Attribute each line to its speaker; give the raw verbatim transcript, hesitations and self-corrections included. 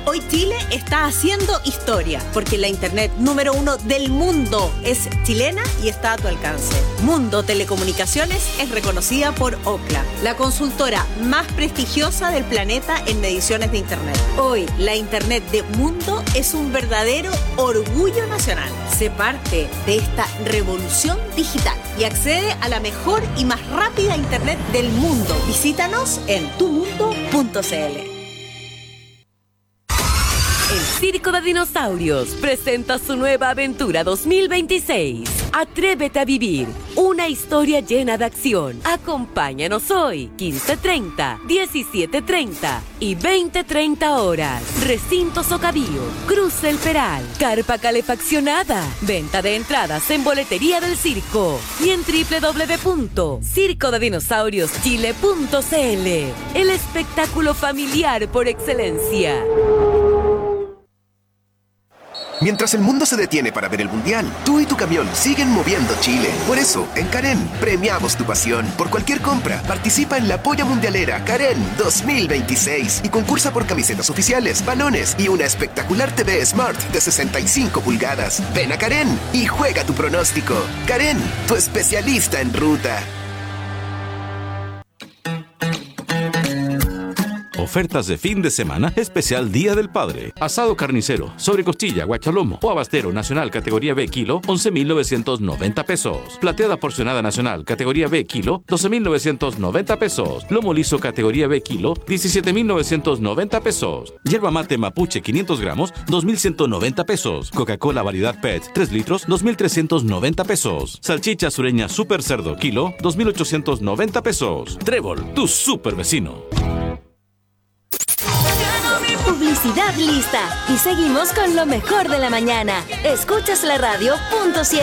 Speaker 1: Hoy Chile está haciendo historia, porque la internet número uno del mundo es chilena y está a tu alcance. Mundo Telecomunicaciones es reconocida por Ookla, la consultora más prestigiosa del planeta en mediciones de internet. Hoy, la internet de Mundo es un verdadero orgullo nacional. Sé parte de esta revolución digital y accede a la mejor y más rápida internet del mundo. Visítanos en tu mundo punto c l.
Speaker 2: El Circo de Dinosaurios presenta su nueva aventura dos mil veintiséis. Atrévete a vivir una historia llena de acción. Acompáñanos hoy, quince treinta, diecisiete treinta y veinte treinta horas. Recinto Socavio, Cruz El Peral, carpa calefaccionada. Venta de entradas en boletería del circo y en doble u doble u doble u punto circo de dinosaurios chile punto c l. El espectáculo familiar por excelencia.
Speaker 3: Mientras el mundo se detiene para ver el Mundial, tú y tu camión siguen moviendo Chile. Por eso, en Karen, premiamos tu pasión. Por cualquier compra, participa en la Polla Mundialera Karen dos mil veintiséis y concursa por camisetas oficiales, balones y una espectacular T V Smart de sesenta y cinco pulgadas. Ven a Karen y juega tu pronóstico. Karen, tu especialista en ruta.
Speaker 4: Ofertas de fin de semana, especial Día del Padre. Asado carnicero, sobrecostilla, guachalomo o abastero nacional categoría B kilo, once mil novecientos noventa pesos. Plateada porcionada nacional categoría B kilo, doce mil novecientos noventa pesos. Lomo liso categoría B kilo, diecisiete mil novecientos noventa pesos. Yerba mate mapuche quinientos gramos, dos mil ciento noventa pesos. Coca-Cola variedad P E T tres litros, dos mil trescientos noventa pesos. Salchicha sureña super cerdo kilo, dos mil ochocientos noventa pesos. Trébol, tu super vecino.
Speaker 5: Publicidad lista. Y seguimos con lo mejor de la mañana. Escuchas la radio punto cien.